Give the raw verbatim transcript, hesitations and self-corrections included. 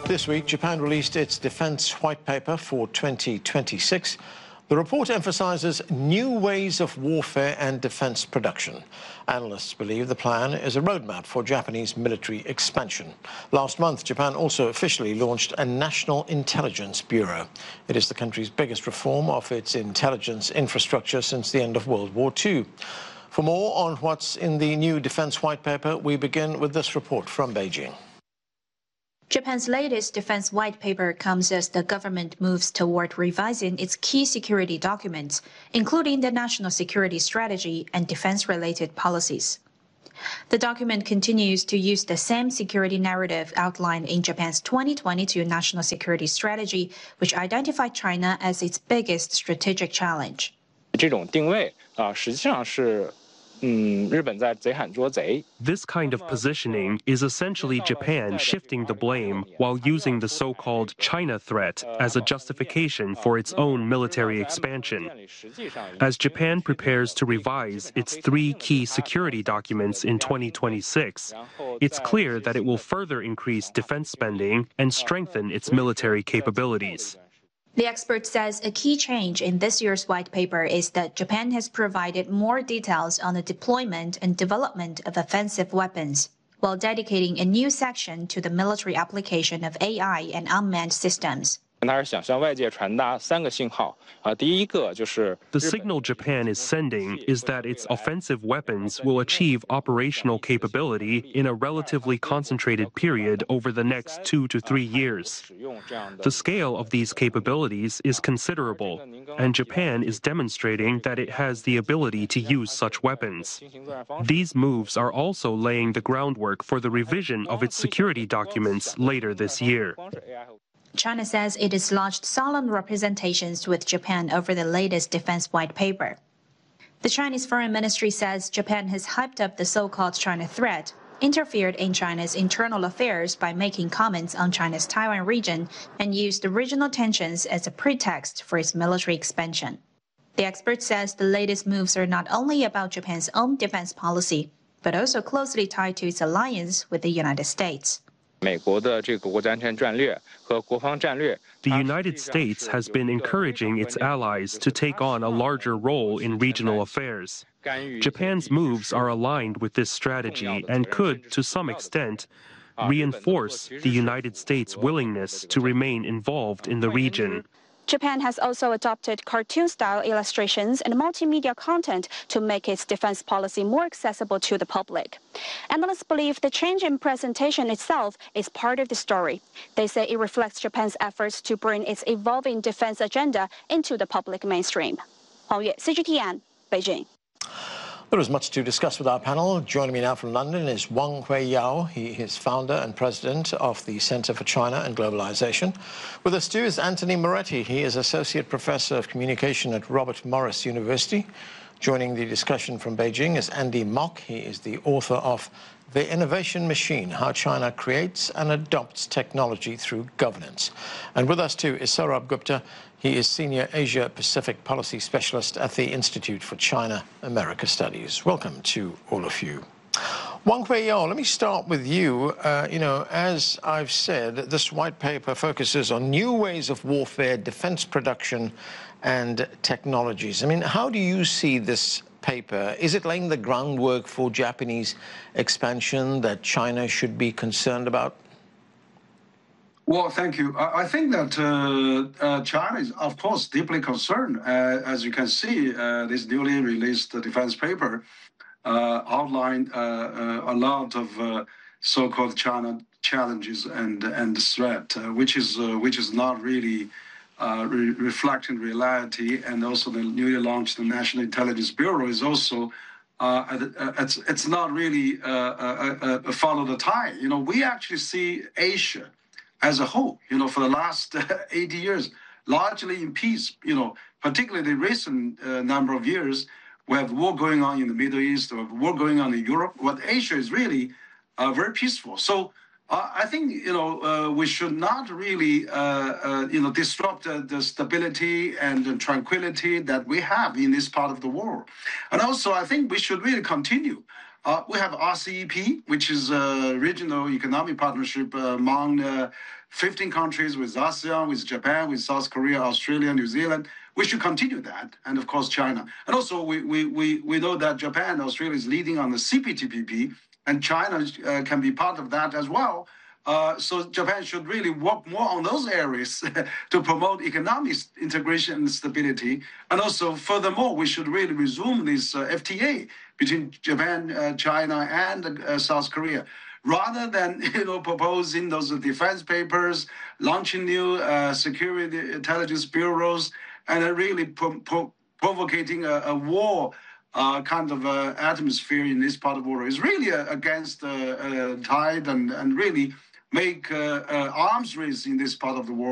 This week, Japan released its defense white paper for twenty twenty-six. The report emphasizes new ways of warfare and defense production. Analysts believe the plan is a roadmap for Japanese military expansion. Last month, Japan also officially launched a National Intelligence Bureau. It is the country's biggest reform of its intelligence infrastructure since the end of World War Two. For more on what's in the new defense white paper, we begin with this report from Beijing. Japan's latest defense white paper comes as the government moves toward revising its key security documents, including the national security strategy and defense-related policies. The document continues to use the same security narrative outlined in Japan's twenty twenty-two National Security Strategy, which identified China as its biggest strategic challenge. 这种定位啊，实际上是 This kind of positioning is essentially Japan shifting the blame while using the so-called China threat as a justification for its own military expansion. As Japan prepares to revise its three key security documents in twenty twenty-six, it's clear that it will further increase defense spending and strengthen its military capabilities. The expert says a key change in this year's white paper is that Japan has provided more details on the deployment and development of offensive weapons, while dedicating a new section to the military application of A I and unmanned systems. The signal Japan is sending is that its offensive weapons will achieve operational capability in a relatively concentrated period over the next two to three years. The scale of these capabilities is considerable, and Japan is demonstrating that it has the ability to use such weapons. These moves are also laying the groundwork for the revision of its security documents later this year. China says it has lodged solemn representations with Japan over the latest defense white paper. The Chinese Foreign Ministry says Japan has hyped up the so-called China threat, interfered in China's internal affairs by making comments on China's Taiwan region, and used regional tensions as a pretext for its military expansion. The expert says the latest moves are not only about Japan's own defense policy, but also closely tied to its alliance with the United States. The United States has been encouraging its allies to take on a larger role in regional affairs. Japan's moves are aligned with this strategy and could, to some extent, reinforce the United States' willingness to remain involved in the region. Japan has also adopted cartoon-style illustrations and multimedia content to make its defense policy more accessible to the public. Analysts believe the change in presentation itself is part of the story. They say it reflects Japan's efforts to bring its evolving defense agenda into the public mainstream. Huang Yue, C G T N, Beijing. There is much to discuss with our panel. Joining me now from London is Wang Huiyao. He is founder and president of the Center for China and Globalization. With us too is Anthony Moretti. He is associate professor of communication at Robert Morris University. Joining the discussion from Beijing is Andy Mok. He is the author of The Innovation Machine: How China Creates and Adopts Technology Through Governance. And with us too is Saurabh Gupta. He is Senior Asia-Pacific Policy Specialist at the Institute for China-America Studies. Welcome to all of you. Wang Huiyao, let me start with you. Uh, you know, as I've said, this white paper focuses on new ways of warfare, defense production, and technologies. I mean, how do you see this paper? Is it laying the groundwork for Japanese expansion that China should be concerned about? Well, thank you. I, I think that uh, uh, China is, of course, deeply concerned. Uh, as you can see, uh, this newly released defense paper uh, outlined uh, uh, a lot of uh, so-called China challenges and and threat, uh, which is uh, which is not really uh, re reflecting reality. And also, the newly launched National Intelligence Bureau is also uh, it's it's not really uh, uh, uh, follow the tide. You know, we actually see Asia as a whole, you know, for the last eighty years, largely in peace, you know, particularly the recent uh, number of years, we have war going on in the Middle East, we have war going on in Europe. What Asia is really uh, very peaceful. So uh, I think, you know, uh, we should not really, uh, uh, you know, disrupt uh, the stability and the tranquility that we have in this part of the world. And also, I think we should really continue Uh, we have R C E P, which is a regional economic partnership among uh, fifteen countries with ASEAN, with Japan, with South Korea, Australia, New Zealand. We should continue that, and of course China. And also we we we, we know that Japan and Australia is leading on the C P T P P, and China uh, can be part of that as well. Uh, so Japan should really work more on those areas to promote economic integration and stability. And also, furthermore, we should really resume this uh, F T A between Japan, uh, China, and uh, South Korea, rather than you know proposing those defense papers, launching new uh, security intelligence bureaus, and uh, really pro- pro- provoking a, a war. Uh, kind of uh, atmosphere in this part of the world is really uh, against the uh, uh, tide and, and really make uh, uh, arms race in this part of the world.